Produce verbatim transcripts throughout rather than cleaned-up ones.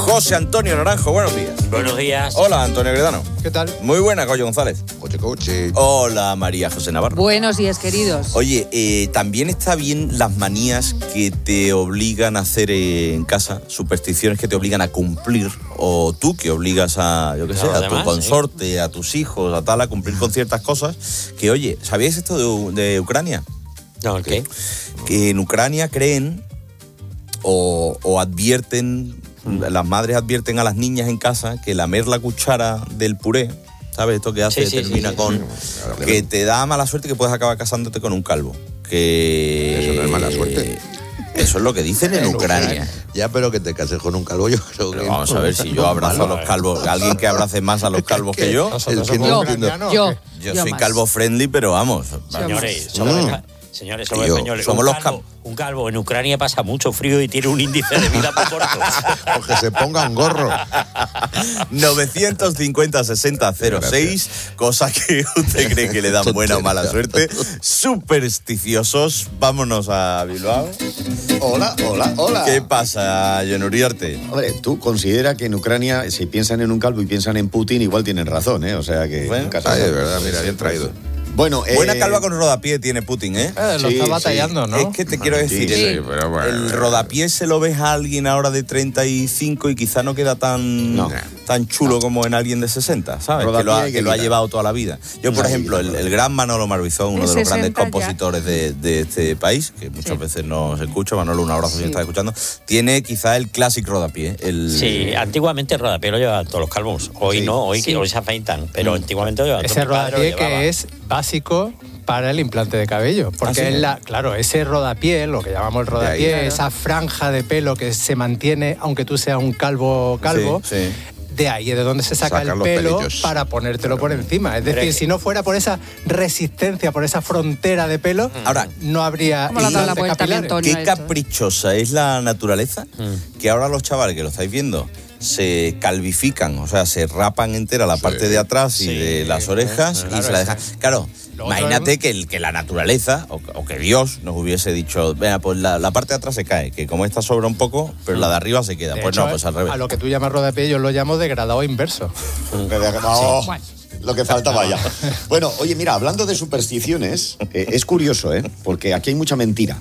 José Antonio Naranjo, buenos días. Buenos días. Hola, Antonio Gredano. ¿Qué tal? Muy buena, Goyo González. Coche, coche. Hola, María José Navarro. Buenos días, queridos. Oye, eh, también está bien las manías que te obligan a hacer eh, en casa, supersticiones que te obligan a cumplir, o tú que obligas a, yo qué sé, a tu consorte, ¿eh? a tus hijos, a tal, a cumplir con ciertas cosas. Que, oye, ¿sabíais esto de, de Ucrania? No, ¿el qué? Que en Ucrania creen o, o advierten, mm. las madres advierten a las niñas en casa que lamer la cuchara del puré, ¿sabes? Esto que hace, sí, sí, termina sí, con... sí, sí. Que te da mala suerte, que puedes acabar casándote con un calvo. Que... Eso no es mala suerte. Eso es lo que dicen en Ucrania. Ya, pero que te cases con un calvo, yo creo pero que... vamos a ver, si yo abrazo a los calvos, alguien que abrace más a los calvos que yo... El que yo, no yo, Yo, yo soy más. calvo friendly, pero vamos... Señores, Mm. somos, mm. señores, somos Yo, españoles. somos un, los calvo, un calvo en Ucrania pasa mucho frío y tiene un índice de vida muy corto. O que se ponga un gorro. novecientos cincuenta sesenta cero seis, cosas que usted cree que le dan buena o mala suerte. Supersticiosos. Vámonos a Bilbao. Hola, hola, hola. ¿Qué pasa, John Uriarte? Hombre, tú considera que en Ucrania, si piensan en un calvo y piensan en Putin, igual tienen razón, ¿eh? O sea que... Bueno, en casa Ay, no. de verdad, mira, bien traído. Bueno, Buena eh, calva con rodapié tiene Putin, ¿eh? Eh, lo Sí, está sí. batallando, ¿no? Es que te quiero decir, Sí. el, pero bueno, el rodapié se lo ves a alguien ahora de treinta y cinco y quizá no queda tan, No. tan chulo No. como en alguien de sesenta, ¿sabes? Rodapié Que lo ha, hay que que lo ha quitar. llevado toda la vida. Yo, por Hay que ejemplo, el, quitarlo. el gran Manolo Marbizón, uno de, De los grandes sesenta ya. compositores de, de este país, que muchas Sí. veces nos escucha, Manolo, un abrazo si Sí. me estás escuchando, tiene quizá el clásico rodapié. El, Sí, antiguamente el rodapié lo llevaban todos los calvos. Hoy Sí. no, hoy, Sí. hoy se afeitan, pero antiguamente lo llevaban todos. Ese Mi padre lo rodapié llevaba. que es básico para el implante de cabello. Porque ¿Ah, sí? es la, claro, ese rodapié, lo que llamamos el rodapié, Claro. esa franja de pelo que se mantiene, aunque tú seas un calvo calvo, Sí, sí. de ahí es de donde se saca Sacan el los pelo pelillos. para ponértelo por encima. Es Pero decir, es que- si no fuera por esa resistencia, por esa frontera de pelo, Ahora, no habría ¿Cómo le ha dado la implantes vuelta a mi capilares. Antonio? qué esto, ¿eh? caprichosa es la naturaleza, Mm. que ahora los chavales que lo estáis viendo se calvifican, o sea, se rapan entera la parte de atrás y Sí. de las orejas Claro, y se la dejan. Claro, Lo otro imagínate es- que, el, que la naturaleza o, o que Dios nos hubiese dicho, venga, pues la, la parte de atrás se cae, que como esta sobra un poco, pero la de arriba se queda. De Pues hecho, no, pues al revés. A lo que tú llamas rodapié, yo lo llamo degradado inverso. No, lo que faltaba ya. Bueno, oye, mira, hablando de supersticiones, eh, es curioso, ¿eh? Porque aquí hay mucha mentira.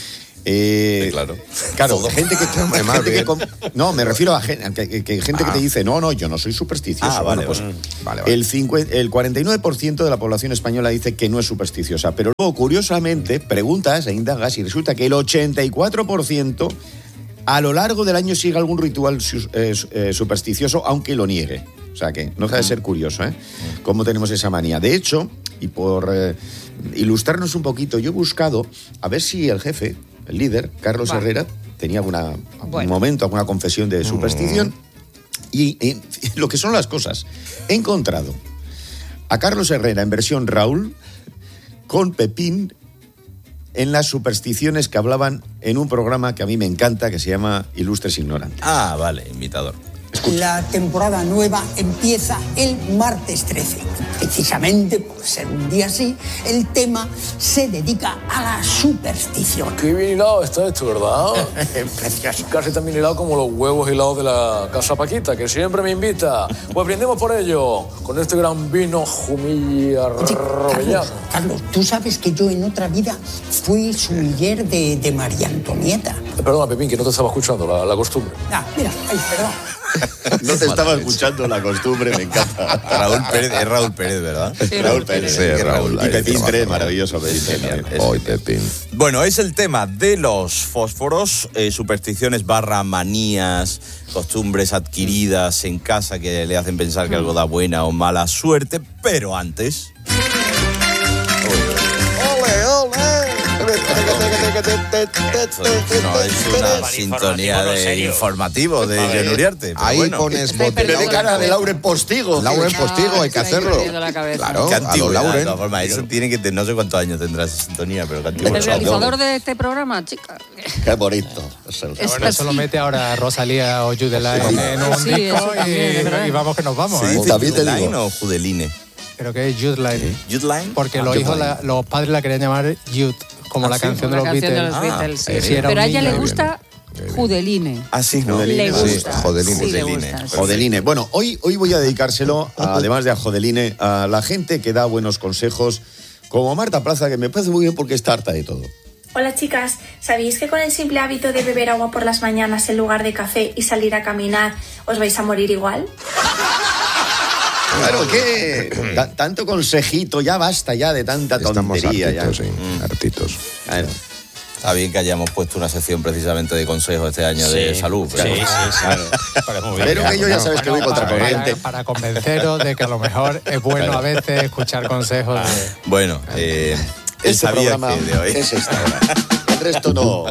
Eh, Sí, claro. Claro, Todo. gente que... Hombre, más gente que bien. com- no, me refiero a gen- que, que- que gente que te dice, no, no, yo no soy supersticioso. Ah, vale, Bueno, pues, vale. Vale, vale. El, cincuenta el cuarenta y nueve por ciento de la población española dice que no es supersticiosa, pero luego, curiosamente, preguntas e indagas y resulta que el ochenta y cuatro por ciento a lo largo del año sigue algún ritual su- eh, su- eh, supersticioso, aunque lo niegue. O sea que no deja de ser curioso, ¿eh? Cómo tenemos esa manía. De hecho, y por eh, ilustrarnos un poquito, yo he buscado a ver si el jefe, el líder, Carlos Va. Herrera, tenía alguna, algún Bueno. momento, alguna confesión de superstición. Y, y lo que son las cosas. He encontrado a Carlos Herrera en versión Raúl con Pepín en las supersticiones que hablaban en un programa que a mí me encanta, que se llama Ilustres Ignorantes. Ah, vale, invitador. La temporada nueva empieza el martes trece. Precisamente por ser un día así, el tema se dedica a la superstición. Qué bien hilado está esto, ¿verdad? Precioso. Casi tan bien hilado como los huevos hilados de la Casa Paquita, que siempre me invita. Pues brindemos por ello, con este gran vino Jumilla Oye, Rovellano. Carlos, Carlos, tú sabes que yo en otra vida fui sumiller de, de María Antonieta. Eh, Perdona, Pepín, que no te estaba escuchando, la, la costumbre. Ah, mira, ay, perdón. No te estaba escuchando la costumbre, me encanta. Raúl Pérez, es Raúl Pérez, ¿verdad? Sí, Raúl Pérez, Sí, sí, Raúl, Y ahí Pepín trabaja, tres, Raúl. maravilloso Pepín tres también. Hoy, Pepín. Bueno, es el tema de los fósforos, eh, supersticiones barra manías, costumbres adquiridas en casa que le hacen pensar que algo da buena o mala suerte, pero antes... No es una sintonía de informativo de John Uriarte. pero Ahí bueno. pones Estoy botella. perdiendo de cara de Lauren Postigo. Lauren Postigo, hay que Estoy hacerlo. perdiendo la cabeza. Claro, Qué a lo antigüedad, de Lauren. todas formas, eso tiene que tener, no sé cuántos años tendrá esa sintonía, pero qué El antigüedad. realizador de este programa, chica. Qué bonito. Es Bueno, eso lo así. mete ahora Rosalía o Judeline en un Sí, disco eso también, es verdad. y, y vamos que nos vamos. ¿Se ¿eh? dice También te Judeline digo. o Judeline? Creo que es Judeline. ¿Judeline? Porque Ah, los hijos, Judeline. la- los padres la querían llamar Jude, como Ah, la sí, canción La de los canción de Beatles. los Ah, Beatles, sí. sí, era Pero un a ella niño le y gusta Judeline. Ah, sí, ¿no? Le Sí, gusta. Jodeline. Sí, le Jodeline. gusta, sí. Jodeline. Bueno, hoy, hoy voy a dedicárselo, además de a Jodeline, a la gente que da buenos consejos, como Marta Plaza, que me parece muy bien porque está harta de todo. Hola chicas, ¿sabéis que con el simple hábito de beber agua por las mañanas en lugar de café y salir a caminar os vais a morir igual? Claro, que ta- tanto consejito, ya basta ya de tanta Estamos tontería. hartitos, ya. sí, hartitos. Claro. Está bien que hayamos puesto una sección precisamente de consejos este año de Sí, salud. Sí, pero- sí, sí. Parece muy bien. Pero que yo ya sabes que voy Bueno, contra para, corriente. para, para convenceros de que a lo mejor es bueno a veces escuchar consejos de... Bueno, eh, él Este sabía programa que de hoy. es esta hora. El resto no.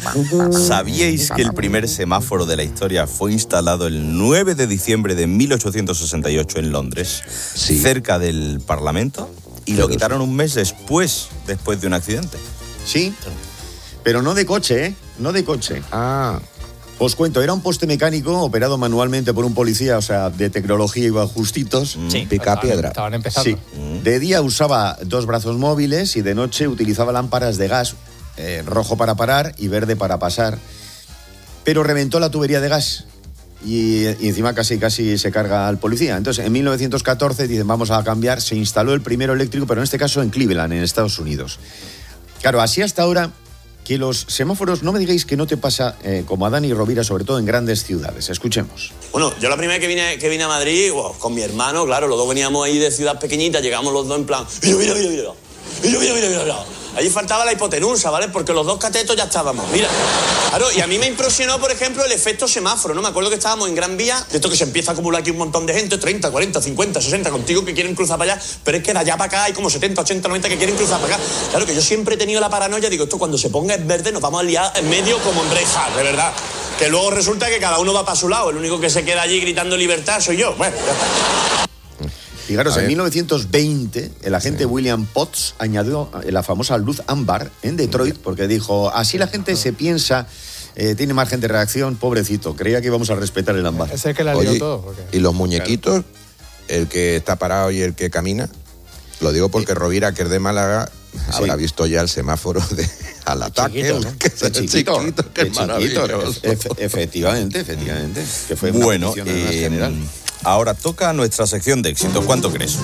¿Sabíais que el primer semáforo de la historia fue instalado el nueve de diciembre de mil ochocientos sesenta y ocho en Londres, Sí. cerca del Parlamento? Y lo Todos. quitaron un mes después, después de un accidente. Sí, pero no de coche, ¿eh? No de coche. Ah, Os cuento, era un poste mecánico operado manualmente por un policía, o sea, de tecnología iba justitos. Sí. pica piedra. Estaban empezando. Sí. De día usaba dos brazos móviles y de noche utilizaba lámparas de gas, eh, rojo para parar y verde para pasar. Pero reventó la tubería de gas y, y encima casi casi se carga al policía. Entonces, en mil novecientos catorce dicen, vamos a cambiar, se instaló el primero eléctrico, pero en este caso en Cleveland, en Estados Unidos. Claro, así hasta ahora que los semáforos, no me digáis que no te pasa eh, como a Dani Rovira, sobre todo en grandes ciudades. Escuchemos. Bueno, yo la primera vez que vine, que vine a Madrid, wow, con mi hermano, claro, los dos veníamos ahí de ciudad pequeñita, llegamos los dos en plan, mira, mira, mira, mira, mira, mira, mira, mira, mira. Allí faltaba la hipotenusa, ¿vale? Porque los dos catetos ya estábamos, mira. Claro, y a mí me impresionó, por ejemplo, el efecto semáforo, ¿no? Me acuerdo que estábamos en Gran Vía, de esto que se empieza a acumular aquí un montón de gente, treinta, cuarenta, cincuenta, sesenta, contigo que quieren cruzar para allá, pero es que de allá para acá hay como setenta, ochenta, noventa que quieren cruzar para acá. Claro que yo siempre he tenido la paranoia, digo, esto cuando se ponga en verde nos vamos a liar en medio como en Braveheart, de verdad. Que luego resulta que cada uno va para su lado, el único que se queda allí gritando libertad soy yo. Bueno, ya está. Fijaros, A en ver. mil novecientos veinte, el agente William Potts añadió la famosa luz ámbar en Detroit porque dijo, así la gente se piensa, eh, tiene margen de reacción, pobrecito, creía que íbamos a respetar el ámbar. Es el que la lió Oye, todo. porque- y los muñequitos, el que está parado y el que camina, lo digo porque Rovira, que es de Málaga, habrá visto ya el semáforo de, al ataque. chiquito, ¿no? que es Qué chiquito, chiquito, que qué es chiquito. maravilloso. Efe- efectivamente, efectivamente. Que fue una Bueno, petición además eh, general. ahora toca nuestra sección de éxito. ¿Cuánto crees?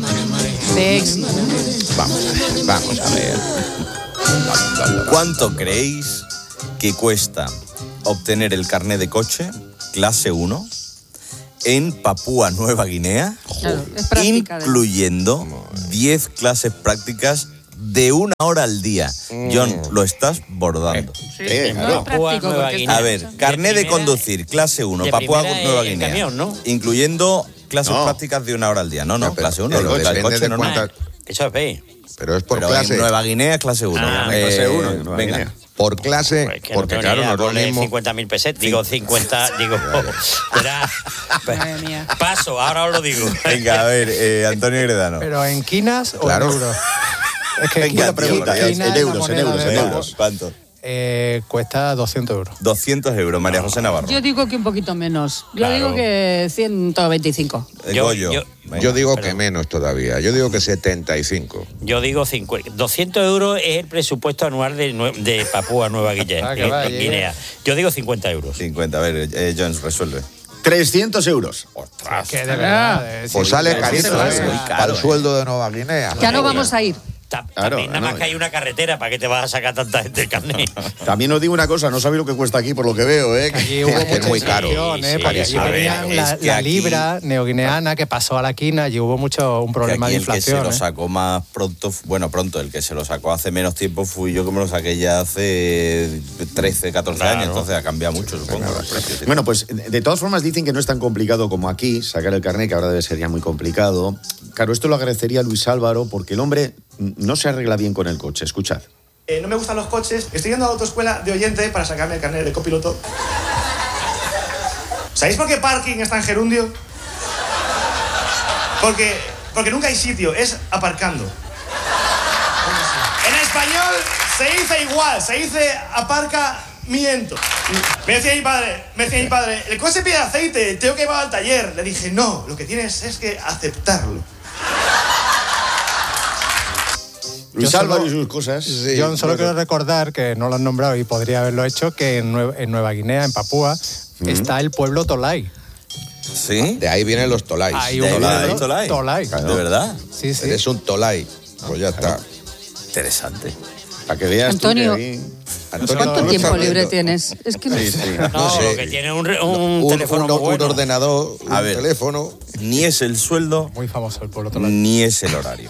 De éxito. Vamos a ver, vamos a ver. ¿Cuánto creéis que cuesta obtener el carné de coche clase uno en Papúa Nueva Guinea, Claro, es práctica, además. incluyendo diez clases prácticas de una hora al día? John, lo estás bordando. Eh, No claro. es práctico Nueva porque Guinea. A está ver, hecho. carné de, primera- conducir, clase uno, de Papúa primera Nueva en Guinea, camión, ¿no? incluyendo clases No. prácticas de una hora al día. No, no, No, pero- clase uno, pero el depende coche de normal. cuántas- Eso es B. Pero es por Pero clase. en Nueva Guinea es clase uno. Ah, Eh, clase uno, en Nueva venga. Guinea. Por clase, Pues que porque no tengo claro, ni idea, no es lo ponle mismo. cincuenta mil pesetas, digo cincuenta, digo, verá, Madre mía. paso, ahora os lo digo. Venga, a ver, eh, Antonio Heredano. ¿Pero en quinas o Claro. en euros? Es que Venga, quina- tío, pregunta, quina en es la euros, en moneda euros, de- en Venga, euros. ¿cuánto? Eh, cuesta doscientos euros. doscientos euros, María José Navarro. Yo digo que un poquito menos. Yo Claro. digo que ciento veinticinco. El Yo- Goyo. yo- Venga. Yo digo pero- que menos todavía. Yo digo que setenta y cinco. Yo digo cincuenta. doscientos euros es el presupuesto anual de, Nue- de Papúa Nueva Guinea. Ah, que va, en llega. Guinea. Yo digo cincuenta euros. cincuenta, a ver, eh, Jones, resuelve. trescientos euros. Es que de verdad. eh, Pues sí, sale sí, carito, se pasa. ¿eh? muy caro, Al eh. sueldo de Nueva Guinea. Ya no vamos a ir. Ta- Claro, también nada no, más que hay una carretera, ¿para qué te vas a sacar tanta gente el carnet? También os digo una cosa, no sabéis lo que cuesta aquí por lo que veo, ¿eh? Allí hubo Es que es mucha muy caro. inflación, ¿eh? Sí, Porque sí, allí a ver, venían la, es que la aquí- libra neoguineana que pasó a la quina y hubo mucho un Que problema aquí de el que se inflación. lo ¿eh? sacó más pronto, bueno, pronto, el que se lo sacó hace menos tiempo fui yo, que me lo saqué ya hace trece, catorce Claro. años, entonces ha cambiado mucho, supongo, los precios. Bueno, pues de todas formas dicen que no es tan complicado como aquí sacar el carnet, que ahora debe ser ya muy complicado. Claro, esto lo agradecería Luis Álvaro porque el hombre no se arregla bien con el coche. Escuchad. Eh, no me gustan los coches. Estoy yendo a la autoescuela de oyente para sacarme el carnet de copiloto. ¿Sabéis por qué parking está en gerundio? Porque, porque nunca hay sitio, es aparcando. En español se dice igual, se dice aparcamiento. Me decía mi padre, me decía mi padre, el coche pide aceite, tengo que llevarlo al taller. Le dije, no, lo que tienes es que aceptarlo. Luis Yo Álvaro solo- y sus cosas. Yo solo bueno. quiero recordar, que no lo han nombrado y podría haberlo hecho, que en, Nue- en Nueva Guinea, en Papúa, está el pueblo Tolai. ¿Sí? De ahí vienen los tolais. Hay De un ahí viene pueblo el Tolai. Tolai. ¿De verdad? Sí, sí. Eres un tolai. Pues ya está. Interesante. Para que veas Antonio. tú que ahí... Antonio, ¿Cuánto ¿tú lo tiempo estás libre viendo? tienes? Es que no Sí, sé. sí. No, No sé. que tiene un, re- un Un, teléfono un- muy un bueno. ordenador, A un ver. teléfono. Ni es el sueldo, Muy famoso el pueblo Tolai. ni es el horario.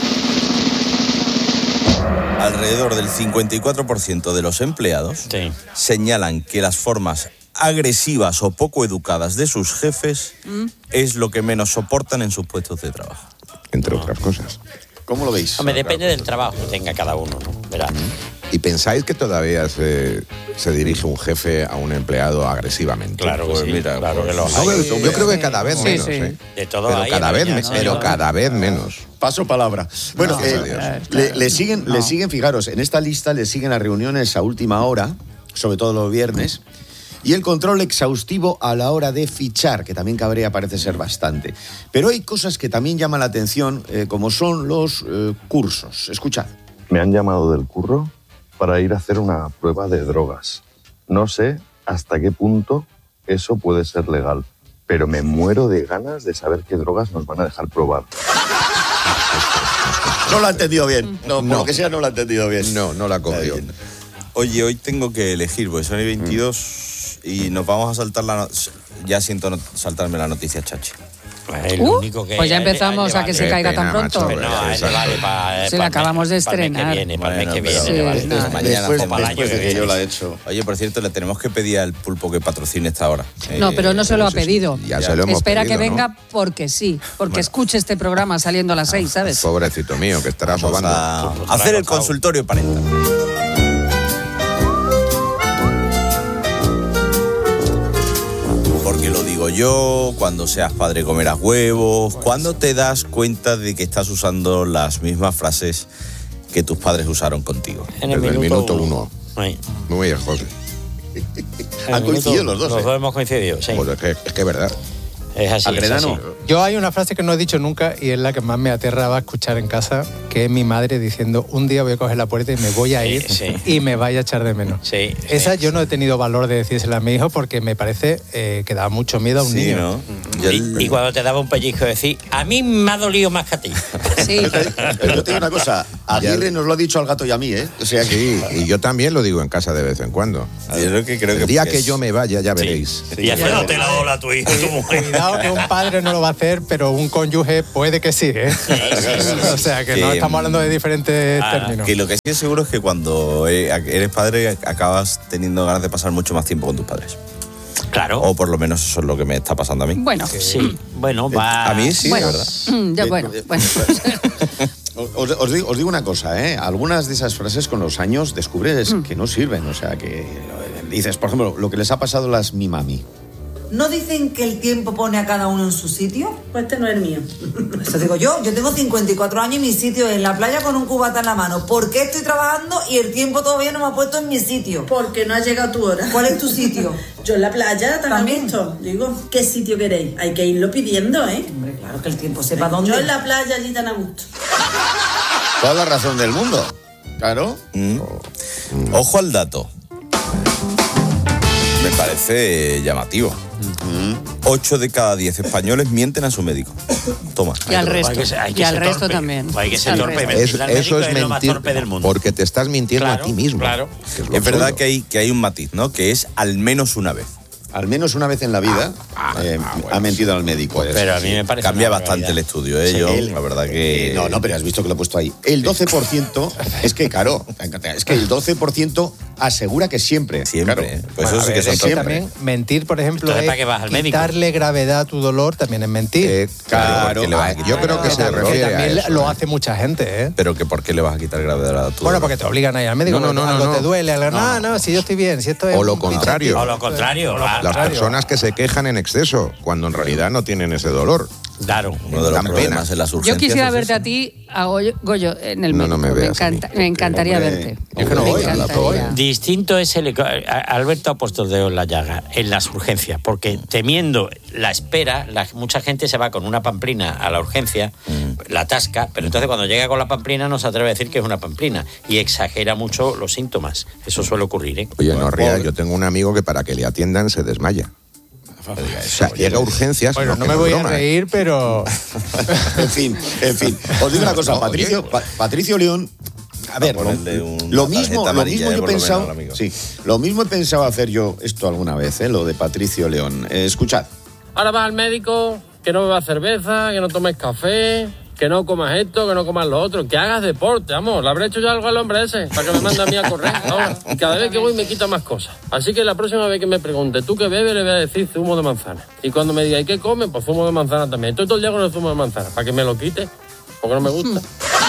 Alrededor del cincuenta y cuatro por ciento de los empleados Sí. señalan que las formas agresivas o poco educadas de sus jefes es lo que menos soportan en sus puestos de trabajo. Entre otras cosas. ¿Cómo lo veis? Hombre, depende del trabajo que tenga cada uno, ¿no? Verá. ¿Y pensáis que todavía se, se dirige un jefe a un empleado agresivamente? Claro que Pues sí, mira, claro que pues, los No, hay. yo, yo creo que cada vez Sí, menos, sí. ¿eh? De todo Pero hay, cada en vez, la me- mañana, pero ¿no? cada vez menos. Paso palabra. Bueno, Gracias eh, a Dios. le, le siguen, le siguen, fijaros, en esta lista le siguen las reuniones a última hora, sobre todo los viernes, y el control exhaustivo a la hora de fichar, que también cabrea parece ser bastante. Pero hay cosas que también llaman la atención, eh, como son los eh, cursos. Escuchad. Me han llamado del curro para ir a hacer una prueba de drogas. No sé hasta qué punto eso puede ser legal, pero me muero de ganas de saber qué drogas nos van a dejar probar. No lo ha entendido bien. No, por No. lo que sea, no lo ha entendido bien. No, no la cogió. Oye, hoy tengo que elegir, porque son y veintidós y nos vamos a saltar la... no- Ya siento no- saltarme la noticia, Chachi. El Uh, único que pues ya a él- a él empezamos le a que vale. se Qué caiga pena, tan pronto. macho, Pero no, a él le Exacto. vale para... Se la acabamos de estrenar. Para el mes que viene, para el mes que Bueno, viene. pero le vale. sí, después, nada. mañana, Después, para el después año de que viene. yo lo he hecho. Oye, por cierto, le tenemos que pedir al pulpo que patrocine esta hora. No, Eh, pero no se lo ha sí, sí. pedido. Ya se lo hemos Espera pedido, que ¿no? venga porque sí, porque escuche este programa saliendo a las seis, ¿sabes? Pobrecito mío, que estará Vamos sobando. a Pues hacer el gozado. consultorio parental. Porque lo digo yo, cuando seas padre comerás huevos, cuando te das cuenta de que estás usando las mismas frases que tus padres usaron contigo. En el Desde el minuto, minuto uno. uno. Sí. Muy bien, José. En Han el coincidido minuto- los dos, Los ¿eh? dos hemos coincidido, sí. Pues es que es que es verdad. Es así, es Agredano. así. Yo hay una frase que no he dicho nunca y es la que más me aterraba escuchar en casa, que es mi madre diciendo, un día voy a coger la puerta y me voy a ir Sí, y me vaya a echar de menos. Sí, Esa sí. yo no he tenido valor de decírsela a mi hijo porque me parece eh, que da mucho miedo a un Sí, niño. ¿no? Yo el- Y, y cuando te daba un pellizco decir, a mí me ha dolido más que a ti. Sí. Pero yo te digo una cosa, Aguirre nos lo ha dicho al gato y a mí, ¿eh? O sea que... Sí, y yo también lo digo en casa de vez en cuando. yo lo que creo que El día porque que es- yo me vaya, ya veréis. Y haciéndote la ola a tu hijo, tu mujer. Cuidado que un padre no lo va a hacer, pero un cónyuge puede que sí, ¿eh? O sea, que no Que, estamos hablando de diferentes ah, términos. Que lo que sí es seguro es que cuando eh, eres padre acabas teniendo ganas de pasar mucho más tiempo con tus padres. Claro. O por lo menos eso es lo que me está pasando a mí. Bueno, Sí, bueno, va... A mí sí, bueno, de verdad. mm, ya, bueno, bueno. Os, os digo, os digo una cosa, ¿eh? Algunas de esas frases con los años descubres que no sirven. O sea, que eh, dices, por ejemplo, lo que les ha pasado a las mi mami. ¿No dicen que el tiempo pone a cada uno en su sitio? Pues este no es el mío. Eso digo yo. Yo tengo cincuenta y cuatro años y mi sitio es en la playa con un cubata en la mano. ¿Por qué estoy trabajando y el tiempo todavía no me ha puesto en mi sitio? Porque no ha llegado tu hora. ¿Cuál es tu sitio? Yo en la playa, tan a También. gusto. Digo, ¿qué sitio queréis? Hay que irlo pidiendo, ¿eh? Hombre, claro que el tiempo sepa dónde. Yo en la playa allí tan a gusto. Toda la razón del mundo. Claro. Mm. Ojo al dato. Me parece llamativo. Ocho de cada diez españoles mienten a su médico. Toma. Y al Hay resto. que ser- hay que Y al ser resto torpe. también. Hay que ser Al torpe. resto. Mentir Es- al eso médico es es lo más mentir, torpe del mundo. porque te estás mintiendo Claro, a ti mismo. claro. que es lo Es verdad absurdo. que hay, que hay un matiz, ¿no? Que es al menos una vez. Al menos una vez en la vida eh, ha mentido al médico. Pero a mí me parece Cambia una bastante barbaridad. el estudio, ¿eh? Sí, Yo, el- la verdad que... Eh, no, no, pero has visto que lo he puesto ahí. El doce por ciento, es que, claro, es que el doce por ciento asegura que siempre. Siempre, claro. ¿eh? Pues Bueno, eso a sí que ver, son es torpes. siempre. También mentir, por ejemplo, Entonces, es ¿para qué vas al médico? quitarle gravedad a tu dolor también es mentir. Eh, claro, ¿por qué le vas a ah, quitar? yo creo que Que se tam- que refiere a también eso. lo ¿eh? hace mucha gente, ¿eh? Pero que ¿por qué le vas a quitar gravedad a tu Bueno, dolor? porque te obligan a ir al médico. No, no, porque no, algo no, te no. duele. Algo, no, no, si yo estoy bien, si esto es O lo un contrario. O lo contrario. O lo ah, Las contrario. personas que se quejan en exceso, cuando en realidad no tienen ese dolor. Claro. Uno de los problemas en las urgencias. Yo quisiera es verte eso. a ti, a Goyo, Goyo, en el No, médico. no me me, veas a mí, encanta, me encantaría hombre, verte. yo que no me voy, encantaría. Distinto es el... Alberto ha puesto el dedo en la llaga, en las urgencias, porque temiendo la espera, la, mucha gente se va con una pamplina a la urgencia, mm. la atasca, pero entonces cuando llega con la pamplina no se atreve a decir que es una pamplina y exagera mucho los síntomas. Eso suele ocurrir, ¿eh? Oye, no rías, yo tengo un amigo que para que le atiendan se desmaya. O sea, llega a urgencias. Bueno, no, que me voy broma, a reír, pero... En fin, en fin. Os digo una cosa, No, Patricio, Pa- Patricio León. A ver, lo, lo mismo, lo mismo yo he pensado. Sí, lo mismo he pensado hacer yo esto alguna vez, ¿eh? Lo de Patricio León. Eh, escuchad. Ahora vas al médico, que no bebas cerveza, que no tomes café, que no comas esto, que no comas lo otro, que hagas deporte, amor. Le habré hecho yo algo al hombre ese, para que me mande a mí a correr. Ahora, y cada vez que voy me quita más cosas. Así que la próxima vez que me pregunte, ¿tú qué bebes? Le voy a decir zumo de manzana. Y cuando me diga, ¿y qué comes? Pues zumo de manzana también. Estoy todo el día con el zumo de manzana, para que me lo quite, porque no me gusta.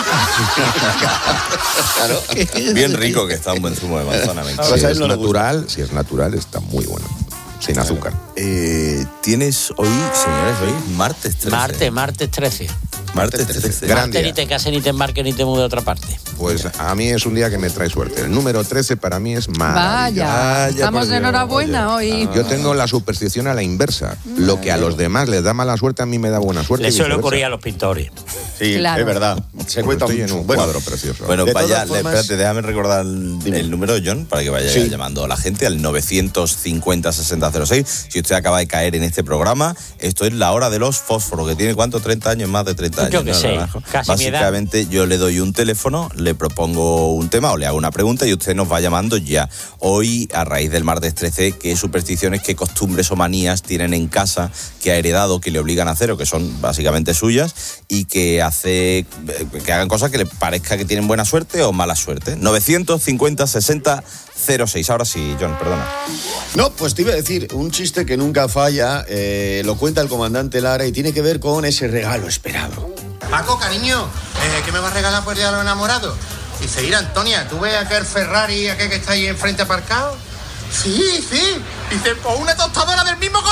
Claro. Bien rico que está un buen zumo de manzana. Me Si es natural, si es natural, está muy bueno. Sin azúcar. Eh, Tienes hoy, señores, hoy martes trece. Martes, martes trece. Martes trece. Gran Martes día. ni te cases, ni te embarques, ni te mude a otra parte. Pues a mí es un día que me trae suerte. El número trece para mí es maravilloso. Vaya, estamos de enhorabuena hoy. Yo tengo la superstición a la inversa. Lo que a los demás les da mala suerte, a mí me da buena suerte. Le y suele viceversa. ocurrir a los pintores. Sí, Claro. es verdad. Se cuenta Estoy mucho. en un Bueno, cuadro precioso. Bueno, De vaya, todas le- formas- espérate, déjame recordar el, el número, John, para que vaya Sí. llamando a la gente al novecientos cincuenta sesenta cero seis. Si usted acaba de caer en este programa, esto es la hora de los fósforos, que tiene ¿cuánto? treinta años, más de treinta Yo años. que ¿no, sé, Naranjo? casi mi edad. Básicamente yo le doy un teléfono, le propongo un tema o le hago una pregunta y usted nos va llamando ya. Hoy, a raíz del martes trece, ¿qué supersticiones, qué costumbres o manías tienen en casa que ha heredado, que le obligan a hacer o que son básicamente suyas y que hace que hagan cosas que le parezca que tienen buena suerte o mala suerte? novecientos cincuenta sesenta cero seis. Ahora sí, John, perdona. No, pues te iba a decir, un chiste que nunca falla, eh, lo cuenta el comandante Lara y tiene que ver con ese regalo esperado. Paco, cariño, eh, ¿qué me vas a regalar por el día de los enamorados? Dice, mira, Antonia, ¿tú ves aquel Ferrari, aquel que está ahí enfrente aparcado? Sí, sí. Dice, pues una tostadora del mismo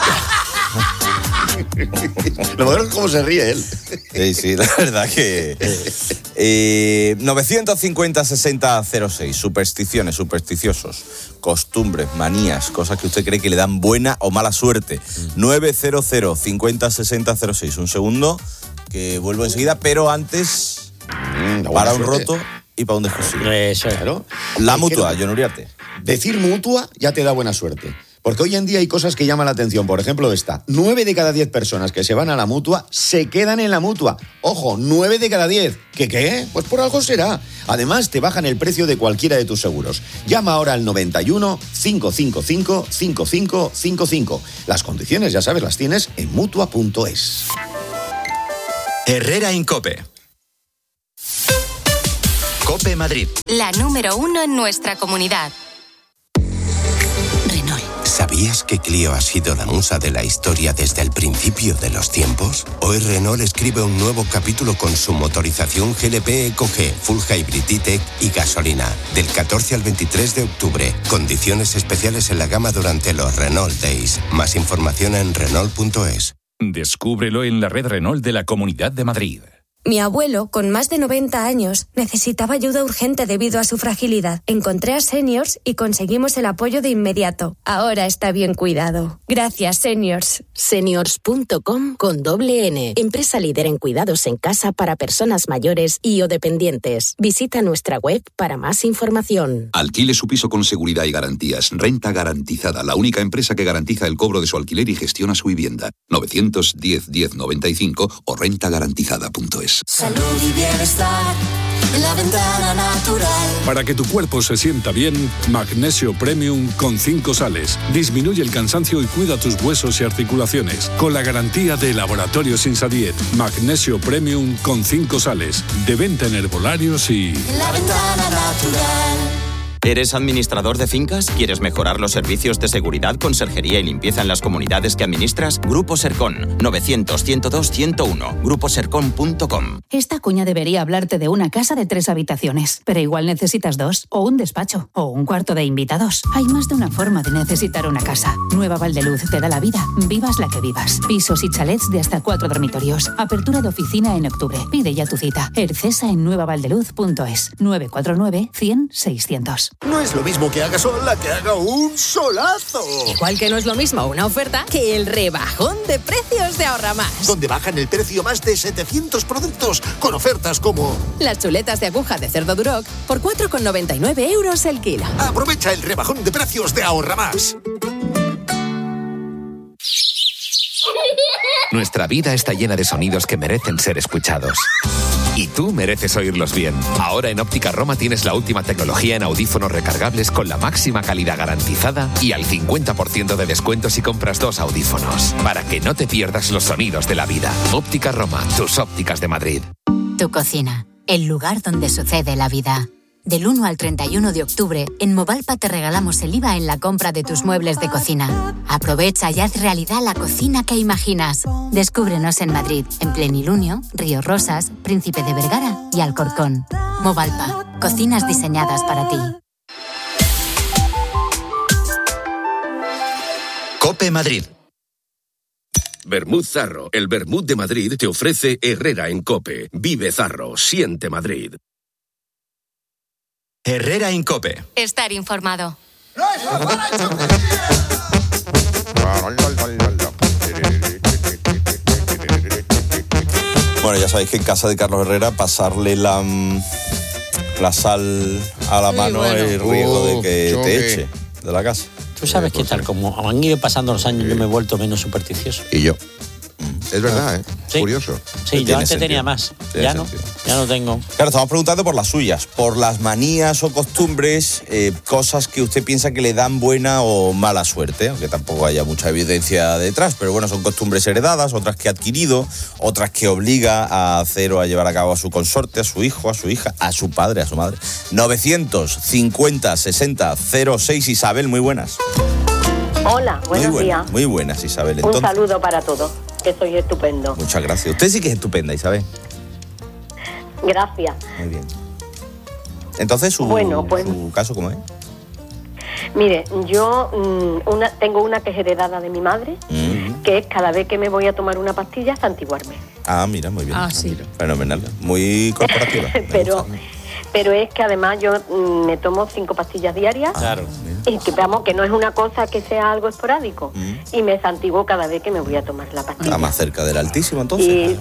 color. Lo mejor es cómo se ríe él. Sí, sí, la verdad que... Eh, novecientos cincuenta sesenta cero seis, supersticiones, supersticiosos, costumbres, manías, cosas que usted cree que le dan buena o mala suerte. novecientos cincuenta sesenta cero seis, un segundo, que vuelvo enseguida, pero antes, Mm, para un suerte. roto y para un descosido. Eso es. Claro. La Es mutua, que John Uriarte. Decir mutua ya te da buena suerte. Porque hoy en día hay cosas que llaman la atención. Por ejemplo, esta. Nueve de cada diez personas que se van a la mutua se quedan en la mutua. Ojo, nueve de cada diez. ¿Qué qué? Pues por algo será. Además, te bajan el precio de cualquiera de tus seguros. Llama ahora al noventa y uno, cinco cinco cinco, cinco cinco cinco cinco. Las condiciones, ya sabes, las tienes en mutua punto es. Herrera Incope. Cope Madrid. La número uno en nuestra comunidad. ¿Sabías que Clio ha sido la musa de la historia desde el principio de los tiempos? Hoy Renault escribe un nuevo capítulo con su motorización G L P Eco G, Full Hybrid E-Tech y gasolina. Del catorce al veintitrés de octubre. Condiciones especiales en la gama durante los Renault Days. Más información en Renault punto es. Descúbrelo en la red Renault de la Comunidad de Madrid. Mi abuelo, con más de noventa años, necesitaba ayuda urgente debido a su fragilidad. Encontré a Seniors y conseguimos el apoyo de inmediato. Ahora está bien cuidado. Gracias, Seniors. Seniors punto com con doble N. Empresa líder en cuidados en casa para personas mayores y o dependientes. Visita nuestra web para más información. Alquile su piso con seguridad y garantías. Renta Garantizada, la única empresa que garantiza el cobro de su alquiler y gestiona su vivienda. novecientos diez diez noventa y cinco o renta garantizada punto es. Salud y bienestar en la ventana natural. Para que tu cuerpo se sienta bien, Magnesio Premium con cinco sales. Disminuye el cansancio y cuida tus huesos y articulaciones. Con la garantía de Laboratorios Insadiet. Magnesio Premium con cinco sales. De venta en herbolarios y... En la ventana natural. ¿Eres administrador de fincas? ¿Quieres mejorar los servicios de seguridad, conserjería y limpieza en las comunidades que administras? Grupo Sercon, novecientos, ciento dos, ciento uno, grupo sercon punto com. Esta cuña debería hablarte de una casa de tres habitaciones, pero igual necesitas dos, o un despacho, o un cuarto de invitados. Hay más de una forma de necesitar una casa. Nueva Valdeluz te da la vida, vivas la que vivas. Pisos y chalets de hasta cuatro dormitorios. Apertura de oficina en octubre. Pide ya tu cita. Ercesa en nueva valdeluz punto es. nueve cuatro nueve, cien, seiscientos. No es lo mismo que haga sol a que haga un solazo. Igual que no es lo mismo una oferta que el rebajón de precios de Ahorra Más. Donde bajan el precio más de setecientos productos con ofertas como las chuletas de aguja de cerdo Duroc por cuatro con noventa y nueve euros el kilo. Aprovecha el rebajón de precios de Ahorra Más. Nuestra vida está llena de sonidos que merecen ser escuchados. Y tú mereces oírlos bien. Ahora en Óptica Roma tienes la última tecnología en audífonos recargables con la máxima calidad garantizada y al cincuenta por ciento de descuento si compras dos audífonos. Para que no te pierdas los sonidos de la vida. Óptica Roma, tus ópticas de Madrid. Tu cocina, el lugar donde sucede la vida. Del uno al treinta y uno de octubre, en Movalpa te regalamos el I V A en la compra de tus muebles de cocina. Aprovecha y haz realidad la cocina que imaginas. Descúbrenos en Madrid, en Plenilunio, Río Rosas, Príncipe de Vergara y Alcorcón. Movalpa, cocinas diseñadas para ti. COPE Madrid. Vermut Zarro, el vermut de Madrid, te ofrece Herrera en COPE. Vive Zarro, siente Madrid. Herrera en COPE. Estar informado. Bueno, ya sabéis que en casa de Carlos Herrera pasarle la, la sal a la Sí, mano bueno. es riesgo de que Uh, te choque. eche de la casa. Tú sabes que tal como han ido pasando los años, yo me he vuelto menos supersticioso. Y yo. Es verdad, ¿eh? Sí. Curioso. Sí, yo Tiene antes sentido. tenía más. Tiene Ya no, sentido. ya no tengo. Claro, estamos preguntando por las suyas, por las manías o costumbres, eh, cosas que usted piensa que le dan buena o mala suerte, aunque tampoco haya mucha evidencia detrás, pero bueno, son costumbres heredadas, otras que ha adquirido, otras que obliga a hacer o a llevar a cabo a su consorte, a su hijo, a su hija, a su padre, a su madre. novecientos cincuenta, sesenta, cero seis, Isabel, muy buenas. Hola, buenos muy buenas, días. muy buenas, Isabel. Un Entonces, saludo para todos, que soy estupendo. muchas gracias. Usted sí que es estupenda, Isabel. Gracias. Muy bien. Entonces, su, Bueno, pues- su caso, ¿cómo es? Mire, yo mm, una, tengo una que es heredada de mi madre, Mm. que es cada vez que me voy a tomar una pastilla, santiguarme. Ah, mira, muy bien. Ah, sí. Fenomenal. Muy corporativa. Me Pero, gusta. pero es que además yo mm, me tomo cinco pastillas diarias. Claro. Y que vamos, que no es una cosa que sea algo esporádico. Mm. Y me santiguo cada vez que me voy a tomar la pastilla. Está más cerca del Altísimo, entonces. Y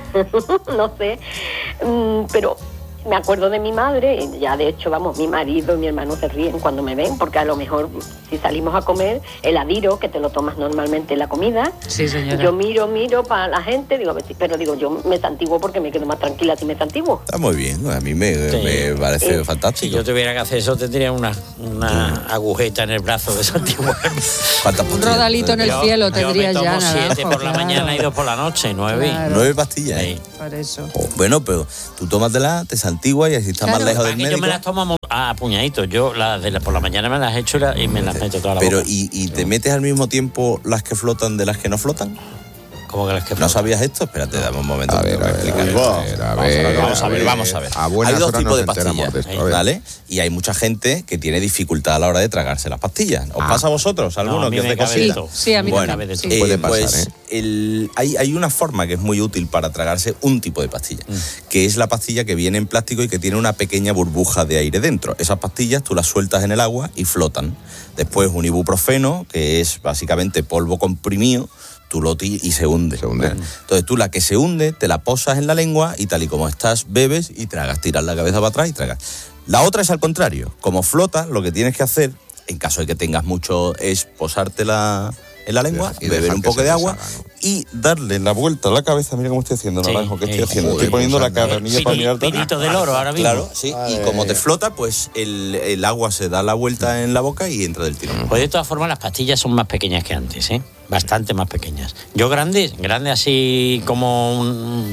no sé, mm, pero me acuerdo de mi madre, y ya de hecho, vamos, mi marido y mi hermano se ríen cuando me ven, porque a lo mejor si salimos a comer, el adiro, que te lo tomas normalmente en la comida, Sí, señora. yo miro, miro para la gente, digo, pero digo, yo me santiguo porque me quedo más tranquila si me santiguo. Está muy bien. A mí me, Sí. me parece Eh, fantástico. Si yo tuviera que hacer eso, tendría una, una agujeta en el brazo de santiguarme. Un rodalito en el Yo- cielo yo tendría me tomo ya, siete Naranjo, por la claro. mañana y dos por la noche, nueve. Claro. Nueve pastillas, ¿eh? Por eso. Bueno, pero tú tómatela, te santiguas y así estás más lejos del Yo médico. me las tomo a puñaditos. Yo las de la, por la mañana me las echo y, la- y me las meto toda la Pero, boca. ¿y, y te metes al mismo tiempo las que flotan de las que no flotan? ¿Cómo que las que ¿No sabías esto? Espérate, dame un momento. A ver, a ver, a ver, a ver, vamos a ver, a vamos a ver. ver. A buenas Hay dos horas tipos nos de enteramos pastillas, de esto, a ver. ¿vale? Y hay mucha gente que tiene dificultad a la hora de tragarse las pastillas. ¿Os Ah. pasa a vosotros? No, ¿Alguno a mí que os me dé cabe cosita? de todo. Sí, a mí me bueno, cabe de todo. eh, Puede pasar, pues ¿eh? el- hay, hay una forma que es muy útil para tragarse un tipo de pastilla, que es la pastilla que viene en plástico y que tiene una pequeña burbuja de aire dentro. Esas pastillas tú las sueltas en el agua y flotan. Después un ibuprofeno, que es básicamente polvo comprimido, tú lo ti- y se hunde. Se hunde. Entonces tú la que se hunde, te la posas en la lengua y tal y como estás, bebes y tragas, tiras la cabeza para atrás y tragas. La otra es al contrario. Como flota, lo que tienes que hacer, en caso de que tengas mucho, es posártela en la lengua, Y beber dejar un que poco se de agua deshaga, y darle la vuelta a la cabeza. Mira cómo estoy haciendo, Sí, Naranjo, ¿qué estoy eh, haciendo? joder, Estoy poniendo la pues, carranilla pini- para mirarte. pinito del oro ahora mismo. Claro, sí. Y como te flota, pues el, el agua se da la vuelta en la boca y entra del tirón. Pues de todas formas las pastillas son más pequeñas que antes, ¿eh? Bastante más pequeñas. Yo grandes, grandes así como un,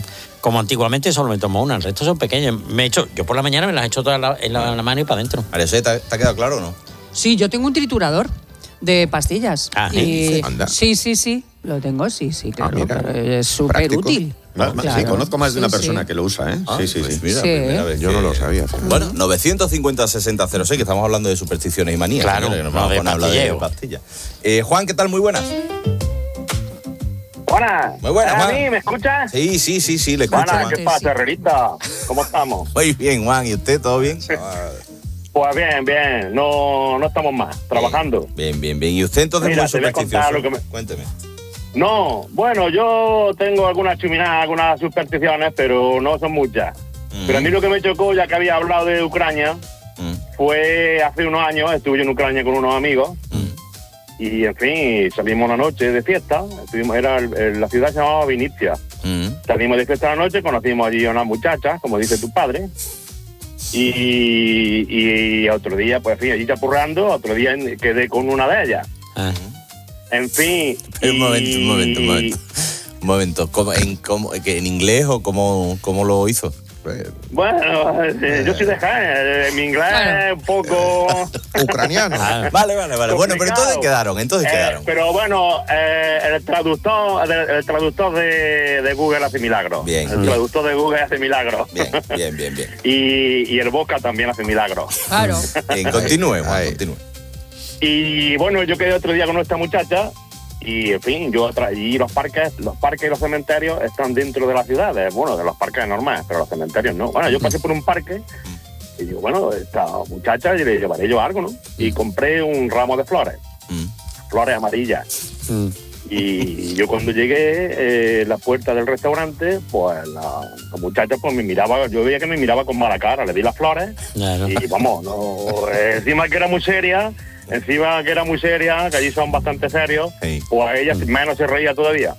Como antiguamente solo me tomo una, el resto son pequeños. Me he hecho, yo por la mañana me las he hecho todas en la, en la, en la mano y para adentro. María José, ¿te, ¿te ha quedado claro o no? Sí, yo tengo un triturador de pastillas. Ah, y, anda. sí, sí, sí, lo tengo, sí, sí, claro. Ah, mira. Pero es súper Práctico. útil. Más- más- Claro. Sí, conozco más de una Sí, persona sí. que lo usa, ¿eh? Ah, sí, sí, pues sí. mira, Sí. primera vez Yo que- no lo sabía. Bueno, novecientos cincuenta sesenta cero seis, que estamos hablando de supersticiones y manías. Claro, señores, que nos no vamos de a poner a hablar de pastilleo. pastillas. Eh, Juan, ¿qué tal? Muy buenas. Buenas. Muy buenas, ¿A Juan. mí me escuchas? Sí, sí, sí, sí, le escucho. Buenas, Juan. ¿qué pasa, Herrerita? ¿Cómo estamos? Muy bien, Juan. ¿Y usted, todo bien? Pues bien, bien. No, no estamos más, trabajando. Bien, bien, bien. ¿Y usted entonces Mira, muy te voy a contar supersticioso? lo que me- Cuénteme. No, bueno, yo tengo algunas chuminadas, algunas supersticiones, pero no son muchas. Pero a mí lo que me chocó, ya que había hablado de Ucrania, fue hace unos años, estuve yo en Ucrania con unos amigos, y en fin, salimos una noche de fiesta, estuvimos, era el- el- la ciudad se llamaba Vinicia. Salimos de fiesta la noche, conocimos allí a unas muchachas, como dice tu padre, y, y otro día, pues en fin, allí chapurrando, otro día en- quedé con una de ellas. En fin. Un y- momento, un momento, un momento. Un momento. ¿Cómo, en, cómo, que ¿En inglés o cómo, cómo lo hizo? Bueno, eh, yo soy de Jaén, mi inglés es un poco... Ucraniano. Ah, vale, vale, vale. Bueno, pero entonces quedaron, entonces Eh, quedaron. Pero bueno, eh, el traductor, el, el traductor de, de Google hace milagros. Bien, El bien. traductor de Google hace milagros. Bien, bien, bien, bien. y, y el Boca también hace milagros. Claro. Bien, continúe, Juan, continúe. Y bueno, yo quedé otro día con esta muchacha y, en fin, yo tra- y los parques, los parques y los cementerios están dentro de las ciudades, bueno, de los parques normales, pero los cementerios no. Bueno, yo pasé por un parque y digo, bueno, esta muchacha le llevaré yo algo, ¿no? Y compré un ramo de flores, flores amarillas. Y yo cuando llegué eh, a la puerta del restaurante, pues la, la muchacha pues me miraba, yo veía que me miraba con mala cara, le di las flores y vamos, no, eh, encima que era muy seria, encima que era muy seria, que allí son bastante serios, pues ella menos se reía todavía.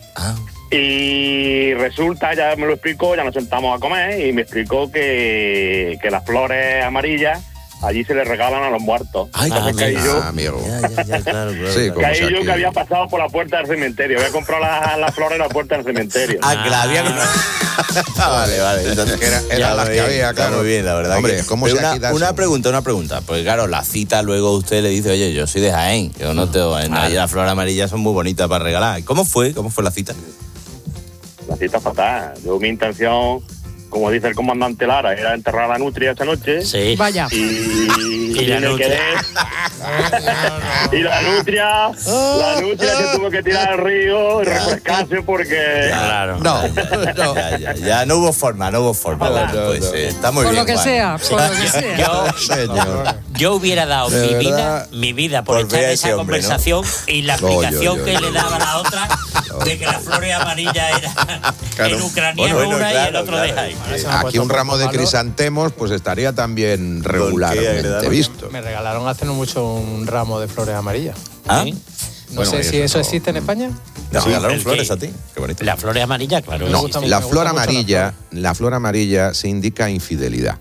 Y resulta, ya me lo explicó, ya nos sentamos a comer y me explicó que, que las flores amarillas allí se les regalan a los muertos. Ay, Entonces caí yo, Ah, amigo. Ya, ya, claro, claro. Sí, como caí sea yo que- que había pasado por la puerta del cementerio, había comprado las, las flores en la puerta del cementerio. Ah, que la había... Ah, vale, vale. Entonces, Que era- eran ya, las muy que bien, había, está claro. muy bien, la verdad. Hombre, que- ¿cómo Pero se una, quita eso? una pregunta, una pregunta. Pues claro, la cita luego usted le dice, oye, yo soy de Jaén, yo no tengo... Ahí las flores amarillas son muy bonitas para regalar. ¿Cómo fue? ¿Cómo fue la cita? La cita fatal. Yo mi intención, como dice el comandante Lara, era enterrar a la nutria esa noche. Sí. Vaya. Y, Y la me nutria. quedé- y la nutria, la nutria se tuvo que tirar al río y refrescarse porque... Claro. No, no. Ya, ya, ya no hubo forma, no hubo forma. Bueno, pues, eh, está muy Por bien, lo que Juan. sea, por lo que sea. Yo, Señor. yo hubiera dado De mi vida, verdad, mi vida por, por estar ver en a esa ese hombre, ¿no? conversación y la No, yo, explicación yo, que yo. le daba la otra de que las flores amarillas eran en ucraniano Bueno, bueno, una y el claro, otro de claro. Jaén. Aquí un ramo de crisantemos pues estaría también regularmente agradable. visto. Me regalaron hace no mucho un ramo de flores amarillas. ¿Ah? No Bueno, sé y si eso eso no- existe en España. ¿Te regalaron el flores que- a ti? Qué bonito. Las flores amarillas, claro. No, existe. la me flor gusta mucho la amarilla, la flor amarilla se indica infidelidad.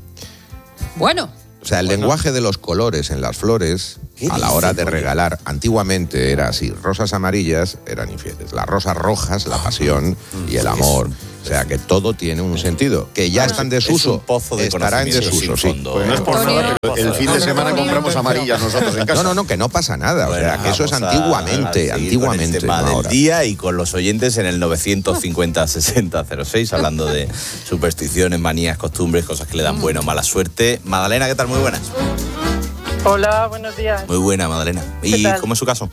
Bueno, O sea, el lenguaje de los colores en las flores, a la hora de regalar, antiguamente era así, rosas amarillas eran infieles, las rosas rojas, la pasión y el amor. O sea, que todo tiene un sentido. Que ya está en desuso, un pozo de estará en conocimiento desuso, sin sí. fondo. Pues no es por Antonio. nada, pero el fin de semana compramos amarillas nosotros en casa. No, no, no, que no pasa nada. O sea, Bueno, que eso es vamos a- antiguamente, a seguir antiguamente, con el tema no del ahora. día y con los oyentes en el novecientos cincuenta sesenta cero seis, hablando de supersticiones, manías, costumbres, cosas que le dan buena o mala suerte. Magdalena, ¿qué tal? Muy buenas. Hola, buenos días. Muy buena, Magdalena. ¿Qué ¿Y tal? cómo es su caso?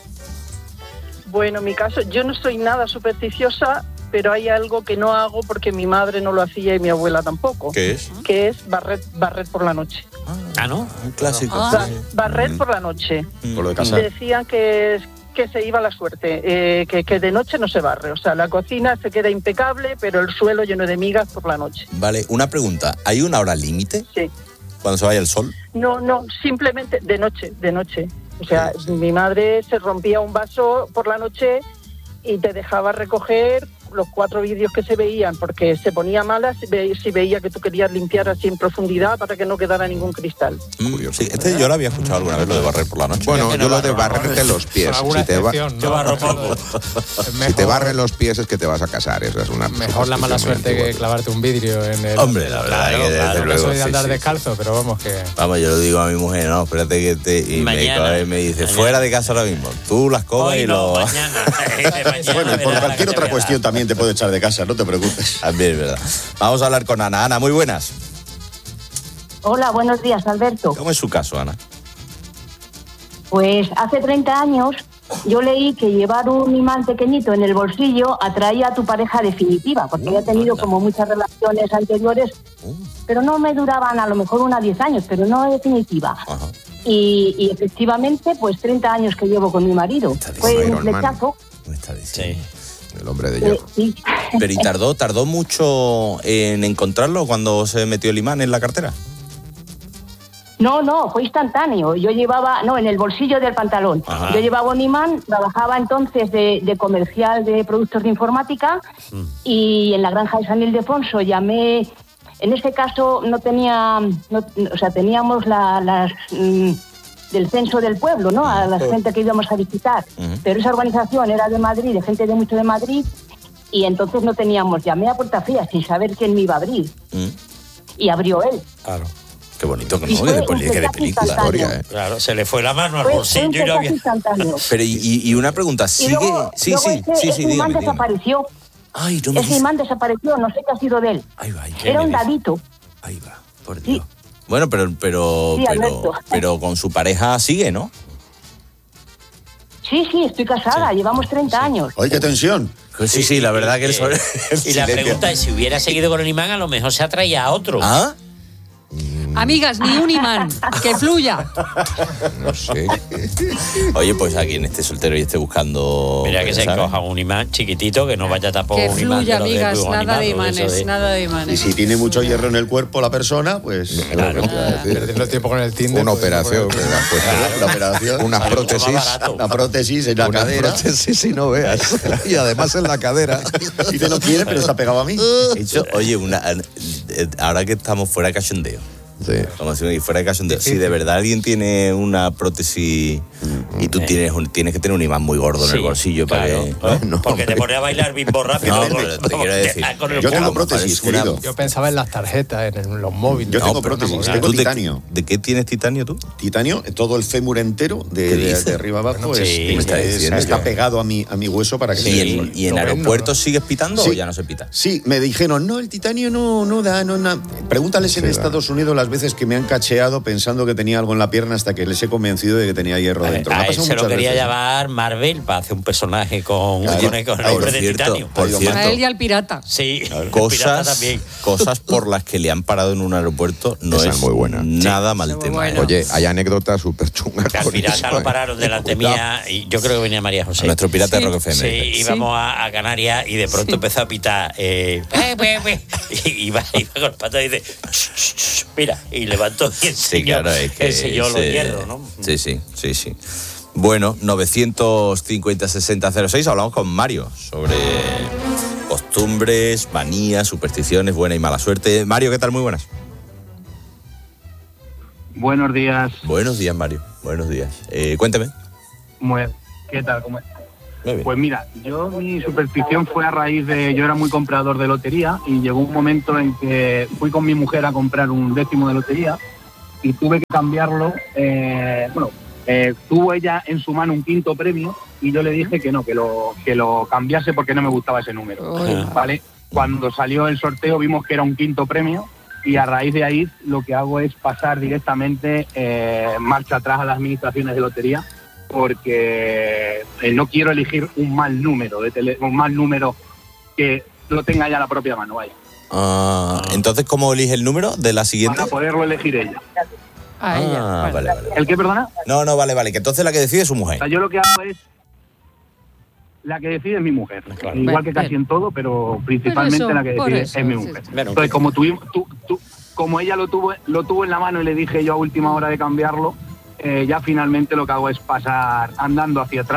Bueno, mi caso, yo no soy nada supersticiosa, pero hay algo que no hago porque mi madre no lo hacía y mi abuela tampoco. ¿Qué es? Que es barrer, barrer por la noche. Ah, ¿no? Un clásico. Ba- barrer por la noche. Por lo de casa. Decían que, que se iba la suerte, eh, que, que de noche no se barre. O sea, la cocina se queda impecable, pero el suelo lleno de migas por la noche. Vale, una pregunta. ¿Hay una hora límite Sí. cuando se vaya el sol? No, no, simplemente de noche, de noche. O sea, mi madre se rompía un vaso por la noche y te dejaba recoger los cuatro vídeos que se veían, porque se ponía mala si, ve, si veía que tú querías limpiar así en profundidad para que no quedara ningún cristal. Mm, sí, este yo lo había escuchado alguna vez, lo de barrer por la noche. Bueno, yo lo de barrerte los pies. Si te, va... ¿no? Yo barro poco. si te barren los pies es que te vas a casar, eso es una... Mejor la mala suerte que clavarte un vidrio en el... Hombre, la verdad claro, que desde claro, luego... soy de andar sí, descalzo, sí, pero vamos que... Vamos, yo lo digo a mi mujer, no, espérate que te... Y mañana, me, me dice, mañana. fuera de casa ahora mismo. Tú las cobas Hoy y no, lo... mañana. mañana Bueno, y por verás cualquier la que otra te cuestión también te puede echar de casa, no te preocupes. También es verdad. Vamos a hablar con Ana. Ana, muy buenas. Hola, buenos días, Alberto. ¿Cómo es su caso, Ana? Pues hace treinta años yo leí que llevar un imán pequeñito en el bolsillo atraía a tu pareja definitiva, porque había tenido como muchas relaciones anteriores, pero no me duraban a lo mejor unas diez años, pero no definitiva. Ajá. Y, y efectivamente, pues treinta años que llevo con mi marido. Fue un flechazo. Sí. El hombre de Eh, hierro. sí. Pero ¿y tardó, tardó mucho en encontrarlo cuando se metió el imán en la cartera? No, no, fue instantáneo. Yo llevaba, no, en el bolsillo del pantalón. Ajá. Yo llevaba un imán, trabajaba entonces de, de comercial de productos de informática Mm. y en la granja de San Ildefonso llamé. En este caso no tenía, no, o sea, teníamos la, las mm, del censo del pueblo, ¿no? A la gente que íbamos a visitar. Ujú. Pero esa organización era de Madrid, de gente de mucho de Madrid, y entonces no teníamos. Llamé a puerta fría sin saber quién me iba a abrir Mm. y abrió él. Claro. Qué bonito, que Y no, fue que de, un peli- que de flechazo película. instantáneo. ¿eh? Claro, se le fue la mano al Fue, fue un bolsillo y no flechazo había... instantáneo. Pero y, y- y una pregunta, Y ¿sigue? luego, sí, luego sí, ese, sí, ese sí, imán dígame, dígame. desapareció. Ay, no me Ese digas. imán desapareció, no sé qué ha sido de él. Ay, va, ¿qué Era me un dices? dadito. Ahí va, por Dios. Bueno, pero, pero, Sí, pero, Alberto. pero con su pareja sigue, ¿no? Sí, sí, estoy casada, llevamos treinta años. ¡Ay, qué tensión! Pues sí, sí, la verdad que él sobre... Y la pregunta es, si hubiera seguido con el imán, a lo mejor se atraía a otro. ¿Ah? Amigas, ni un imán, que fluya. No sé. Oye, pues a quien esté soltero y esté buscando... Mira que se ¿sabes? coja un imán chiquitito, que no vaya tampoco Que un imán. fluya, de los de amigas, dibujo nada de animado, eso imanes, de- nada de Y imanes. si tiene mucho hierro en el cuerpo la persona, pues... Claro. Perdiendo el tiempo con el Tinder. Una pues, operación. pues, que le han puesto. Una operación. Unas Sale mucho prótesis. más barato. Una prótesis en la Una cadera. prótesis y no veas. Y además en la cadera. Dice, no quiere, pero está pegado a mí. Hecho, oye, una, eh, ahora que estamos fuera de cachondeo, Sí. como si fuera de cachondeo, si de verdad alguien tiene una prótesis y tú tienes, un- tienes que tener un imán muy gordo en Sí, el bolsillo para claro. que... No, Porque te hombre. pone a bailar bimbo rápido. No, con- pero te quiero decir, con el Yo tengo culo. prótesis, parece una- querido. Yo pensaba en las tarjetas, en los móviles. Yo No, tengo pero prótesis, no, tengo ¿Tú de, titanio. ¿De qué tienes titanio tú? Titanio, todo el fémur entero, de, ¿Qué de- dices? de arriba abajo, Bueno, es- sí, es- me está es- diciendo está que- pegado a mi, a mi hueso para que ¿Y se en, y en Lo ven, aeropuertos ¿no? sigues pitando Sí. o ya no se pita? Sí, me dijeron, no, el titanio no, no da, no da. Pregúntales en Sí, da. Estados Unidos las veces que me han cacheado pensando que tenía algo en la pierna hasta que les he convencido de que tenía hierro dentro. Me ha A él pasado se lo muchas quería veces. llamar Marvel para hacer un personaje con, Claro. con el, con el Ay, hombre por de cierto, titanio. por Ay, cierto, A él y al pirata. Sí, el pirata cosas, también. cosas por las que le han parado en un aeropuerto no Esa es es muy buena. nada mal Muy tema. buena. ¿eh? Oye, hay anécdotas súper chungas. Al con pirata eso, lo ¿eh? pararon delante mía y yo creo que venía María José. A nuestro pirata Sí. de Rock F M. Sí, íbamos a, a Canarias y de pronto empezó a pitar. Eh, eh, eh, eh, y iba, iba con el pato y dice, "Shh, shh, shh", mira, y levantó y enseñó, Sí, claro, es que enseñó los ese- hierros, ¿no? Sí, sí, sí, sí. Bueno, novecientos cincuenta sesenta cero seis, hablamos con Mario sobre costumbres, manías, supersticiones, buena y mala suerte. Mario, ¿qué tal? Muy buenas. Buenos días. Buenos días, Mario. Buenos días. Eh, cuéntame. Muy- ¿Qué tal? ¿Cómo es? Muy bien. Pues mira, yo mi superstición fue a raíz de... Yo era muy comprador de lotería y llegó un momento en que fui con mi mujer a comprar un décimo de lotería y tuve que cambiarlo. Eh, bueno, eh, tuvo ella en su mano un quinto premio y yo le dije que no, que lo, que lo cambiase porque no me gustaba ese número. Uy. ¿Vale? Cuando salió el sorteo vimos que era un quinto premio y a raíz de ahí lo que hago es pasar directamente eh, marcha atrás a las administraciones de lotería porque eh, no quiero elegir un mal número, de tele, un mal número que lo tenga ya la propia mano, vaya, Ah, entonces, ¿cómo elige el número de la siguiente? para poderlo elegir ella. A ella. Ah, vale, vale. ¿El qué, perdona? No, no, vale, vale. Que entonces la que decide es su O mujer. sea, yo lo que hago es la que decide es mi mujer, Claro. igual que Bien. casi en todo, pero principalmente Por eso, la que por decide eso, es mi sí, mujer. sí. Bueno, Entonces, como tuvimos, tú, tú- como ella lo tuvo, lo tuvo en la mano y le dije yo a última hora de cambiarlo, eh, ya finalmente lo que hago es pasar andando hacia atrás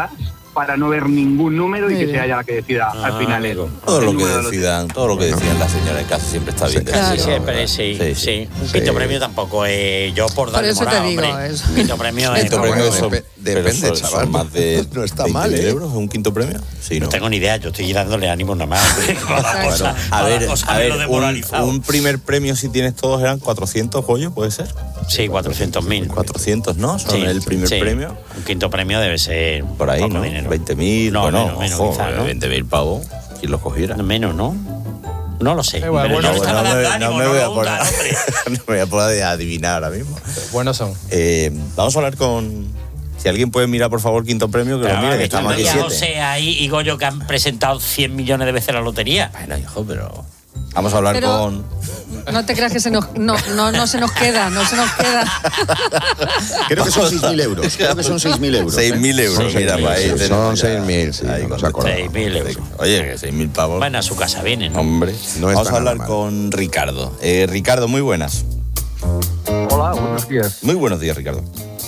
para no ver ningún número y que sea ella la que decida Ah, al final él. Todo lo que decidan, todo lo que decidan la señora en casa siempre está bien. Sí, decidido, siempre, ¿verdad? sí, sí, sí. Un quinto premio tampoco es yo por darle eso te morado, digo, hombre. eso. Un quinto premio es... Quinto premio son, Dep- pero depende, son- chaval. son más de No está veinte mal, mil ¿eh? euros un quinto premio. Sí, No ¿no? tengo ni idea, yo estoy dándole ánimo nada más. Bueno, a ver, a ver un, un primer premio si tienes todos eran cuatrocientos, Goyo, ¿puede ser? Sí, cuatrocientos mil. cuatrocientos, ¿no? Son Sí, el primer sí. premio. Un quinto premio debe ser Por ahí, poco ¿no? dinero. veinte mil, No, bueno, menos, menos ojo, quizá, ¿no? veinte mil pavos, quien los cogiera. Menos, ¿no? No lo sé. Igual, pero bueno, yo le estaba no, me, dando no ánimo, me no voy a lo poner, hundan, hombre. no me voy a poder adivinar ahora mismo. Buenos son. Eh, vamos a hablar con... Si alguien puede mirar, por favor, quinto premio, que Pero lo mire, que vale, estamos aquí ya siete. José ahí y Goyo que han presentado cien millones de veces la lotería. Bueno, hijo, pero... Vamos a hablar Pero- con... No te creas que se nos, no, no, no se nos queda, no se nos queda. Creo que son seis mil euros. Creo que son seis mil euros. seis mil euros, mira, para ahí Son tenemos ya- seis mil, sí, ahí no nos con- acordamos. seis mil euros. Oye, que seis mil pavos. Bueno, a su casa vienen, ¿no? Hombre, No vamos está a hablar nada mal. con Ricardo. Eh, Ricardo, muy buenas. Hola, buenos días. Muy buenos días, Ricardo.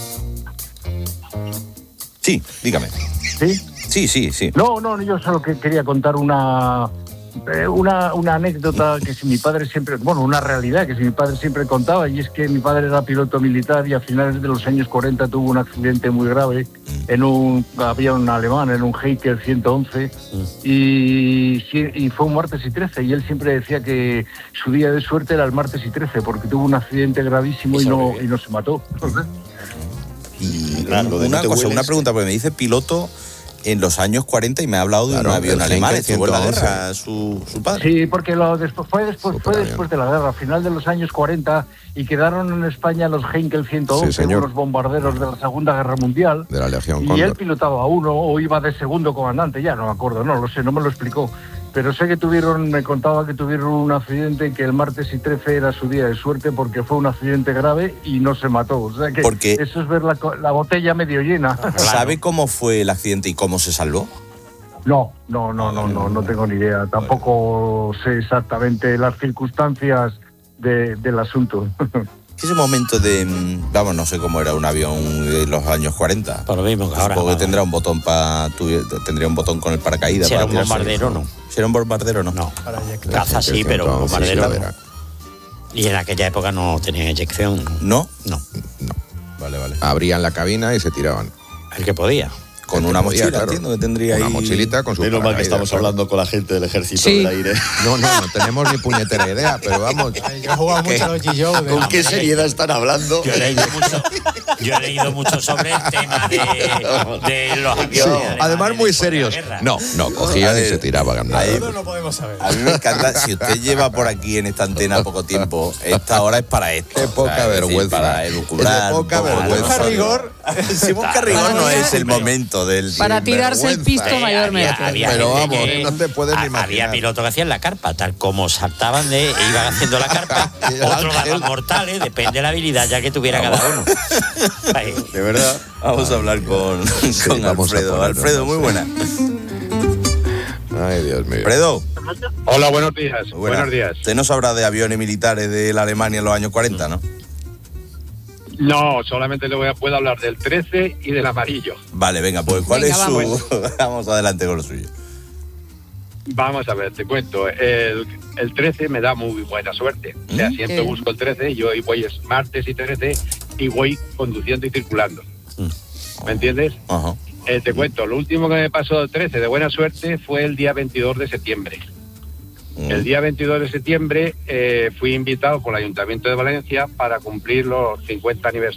Sí, dígame. ¿Sí? Sí, sí, sí. No, no, yo solo que quería contar una, eh, una, una anécdota que si mi padre siempre, bueno, una realidad que si mi padre siempre contaba, y es que mi padre era piloto militar y a finales de los años cuarenta tuvo un accidente muy grave en un avión alemán, en un Heinkel ciento once, y, sí- y fue un martes y trece, y él siempre decía que su día de suerte era el martes y trece, porque tuvo un accidente gravísimo y no, y no se mató. Y Claro, lo de una no te cosa, hueles. una pregunta, porque me dice piloto en los años cuarenta y me ha hablado de Claro, un avión el alemán. Heinkel Estuvo en la ciento once. guerra su, su padre. Sí, porque lo después, fue, después, fue Superavión. después de la guerra, a final de los años cuarenta, y quedaron en España los Heinkel ciento once, Sí, señor. unos bombarderos de la Segunda Guerra Mundial. De la Legión Y Cóndor. él pilotaba uno o iba de segundo comandante, ya no me acuerdo, no lo sé, no me lo explicó. Pero sé que tuvieron, me contaba que tuvieron un accidente que el martes y trece era su día de suerte porque fue un accidente grave y no se mató. O sea que Porque- eso es ver la, co- la botella medio llena. ¿Sabe cómo fue el accidente y cómo se salvó? No, no, no, no, no, no tengo ni idea. Tampoco sé exactamente las circunstancias de- del asunto. Ese momento de, mm, vamos, no sé cómo era un avión de los años cuarenta. Por lo mismo que ahora. Supongo que vamos. tendrá un botón para tendría un botón con el paracaídas. Si era para un tirarse. bombardero, no. Si era un bombardero, no. No. Para eyectar. Caza sí, pero un Entonces, bombardero sí, no. la verá. Y en aquella época no tenían eyección. ¿No? No. Vale, vale. Abrían la cabina y se tiraban. El que podía. Con El que una podía, mochila, claro. entiendo que tendría Una ahí... mochilita con su Menos mal que paracaídas, estamos claro. hablando con la gente del ejército Sí. del aire. No, no, no tenemos ni puñetera idea, pero vamos. Yo he jugado mucho a los G-Show. ¿Con qué seriedad están hablando? Yo he leído mucho, yo he leído mucho sobre el tema de, de los aviones. alemanes Además, muy después de la serios. guerra. No, no, cogían A y ver, se tiraban. ahí- No lo podemos saber. A mí me encanta, si usted lleva por aquí en esta antena poco tiempo, esta hora es para esto. Qué poca O sea, es decir, vergüenza. para elucubrar. Es de poca un poco, vergüenza. ¿no? Busca rigor. Si busca rigor no es el momento del... Para tirarse el pisto Eh, mayormente. había- había Pero gente vamos, que- no te puedes ni ha- imaginar. Había pilotos que hacían la carpa, tal como saltaban de, e iban haciendo la carpa, Y el otros ángel. daban mortales, depende de la habilidad ya que tuviera cada uno. Ahí. De verdad. Vamos a hablar con, con vamos a Alfredo. ponernos, Alfredo, muy sí. buena. Ay, Dios mío. Alfredo. Hola, buenos días. muy buena. Buenos días. Usted no sabrá de aviones militares de la Alemania en los años cuarenta, ¿no? No, solamente le voy a, puedo hablar del trece y del amarillo. Vale, venga, pues ¿cuál Venga, es su...? Vamos adelante con lo suyo. Vamos a ver, te cuento. El, el trece me da muy buena suerte. O sea, ¿Mm? siempre ¿Qué? busco el trece, yo hoy voy es martes y trece y voy conduciendo y circulando. ¿Me entiendes? Ajá. Eh, te cuento, lo último que me pasó el trece de buena suerte fue el día veintidós de septiembre. Mm. El día veintidós de septiembre eh, fui invitado por el Ayuntamiento de Valencia para cumplir los cincuenta anivers-